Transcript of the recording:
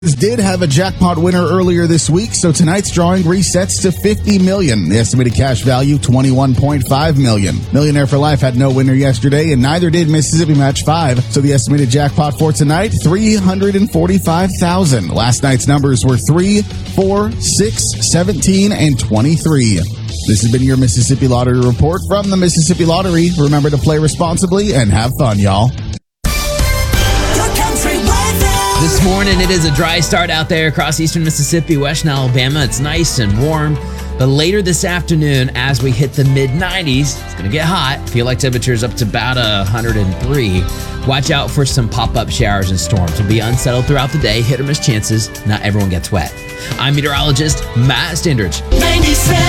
Did have a jackpot winner earlier this week, so tonight's drawing resets to $50 million. The estimated cash value, $21.5 million. Millionaire for Life had no winner yesterday, and neither did Mississippi Match 5, so the estimated jackpot for tonight, $345,000. Last night's numbers were 3, 4, 6, 17, and 23. This has been your Mississippi Lottery Report from the Mississippi Lottery. Remember to play responsibly and have fun, y'all. This morning, it is a dry start out there across eastern Mississippi, western Alabama. It's nice and warm. But later this afternoon, as we hit the mid-90s, it's going to get hot. Feel like temperatures up to about 103. Watch out for some pop-up showers and storms. It'll be unsettled throughout the day. Hit or miss chances. Not everyone gets wet. I'm meteorologist Matt Stendridge. 97.